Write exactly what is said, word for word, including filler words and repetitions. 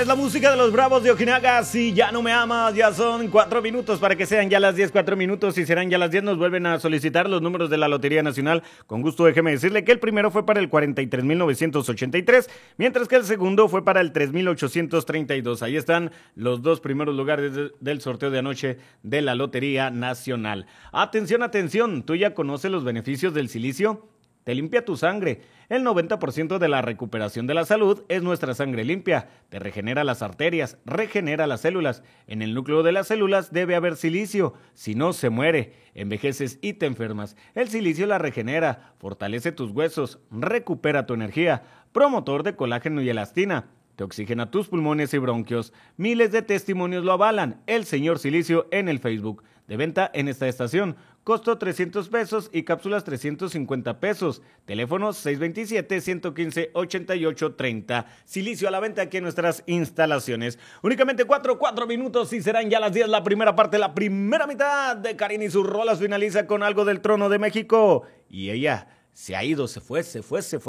la música de los Bravos de Ojinaga. Si ya no me amas, ya son cuatro minutos para que sean ya las diez, cuatro minutos. Si serán ya las diez, nos vuelven a solicitar los números de la Lotería Nacional. Con gusto, déjeme decirle que el primero fue para el cuarenta y tres mil novecientos ochenta y tres, mientras que el segundo fue para el tres mil ochocientos treinta y dos. Ahí están los dos primeros lugares de, del sorteo de anoche de la Lotería Nacional. Atención, atención, ¿tú ya conoces los beneficios del silicio? Te limpia tu sangre. El noventa por ciento de la recuperación de la salud es nuestra sangre limpia. Te regenera las arterias, regenera las células. En el núcleo de las células debe haber silicio. Si no, se muere. Envejeces y te enfermas. El silicio la regenera, fortalece tus huesos, recupera tu energía. Promotor de colágeno y elastina. Te oxigena tus pulmones y bronquios. Miles de testimonios lo avalan. El señor Silicio en el Facebook. De venta en esta estación. Costo trescientos pesos y cápsulas trescientos cincuenta pesos. Teléfono seis dos siete, uno uno cinco, ocho ocho tres cero. Silicio a la venta aquí en nuestras instalaciones. Únicamente cuatro, cuatro minutos y serán ya las diez. La primera parte, la primera mitad de Karin y sus rolas finaliza con algo del Trono de México. Y ella se ha ido, se fue, se fue, se fue.